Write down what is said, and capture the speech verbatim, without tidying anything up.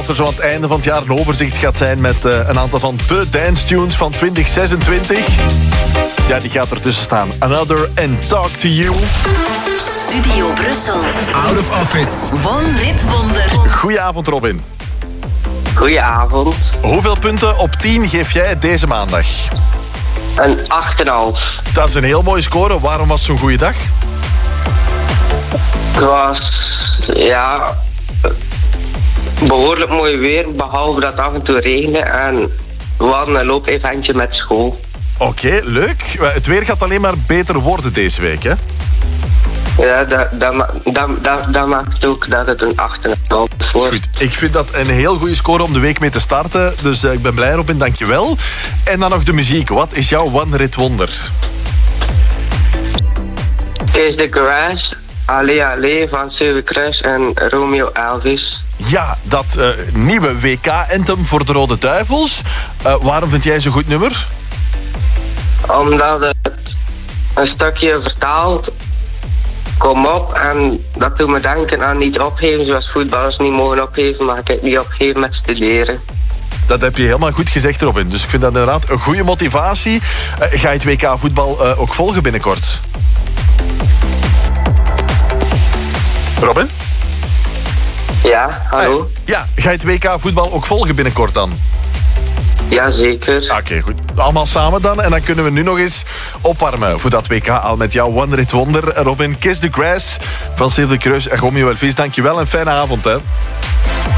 als er zo aan het einde van het jaar een overzicht gaat zijn met uh, een aantal van de dance tunes van twintig zesentwintig. Ja, die gaat ertussen staan. Another and Talk to You. Studio Brussel. Out of Office. One Hit Wonder. Goedenavond, Robin. Goedenavond. Hoeveel punten op tien geef jij deze maandag? Een acht komma vijf. Dat is een heel mooie score. Waarom was het zo'n goede dag? Het was, ja, behoorlijk mooi weer, behalve dat het af en toe regende. En we hadden een loopeventje met school. Oké, okay, leuk. Het weer gaat alleen maar beter worden deze week, hè? Ja, dat, dat, dat, dat, dat maakt ook dat het een acht komma vijf wordt. Goed. Ik vind dat een heel goede score om de week mee te starten. Dus uh, ik ben blij, Robin, dankjewel. En dan nog de muziek. Wat is jouw One Hit Wonder? Is The Garage, Allee Allee van Sylvie Crush en Romeo Elvis. Ja, dat uh, nieuwe W K-anthem voor de Rode Duivels. Uh, waarom vind jij zo'n goed nummer? Omdat het een stukje vertaalt. Kom op, en dat doet me denken aan niet opgeven, zoals voetballers niet mogen opgeven, mag ik niet opgeven met studeren. Dat heb je helemaal goed gezegd, Robin. Dus ik vind dat inderdaad een goede motivatie. Uh, ga je het W K voetbal uh, ook volgen binnenkort? Robin? Ja, hallo? Uh, ja, ga je het W K voetbal ook volgen binnenkort dan? Jazeker. Oké, okay, goed. Allemaal samen dan. En dan kunnen we nu nog eens opwarmen voor dat W K al met jouw One Hit Wonder. Robin, Kiss the Grass van Sylvie Creus en Romeo Elvis. Dankjewel en fijne avond, hè.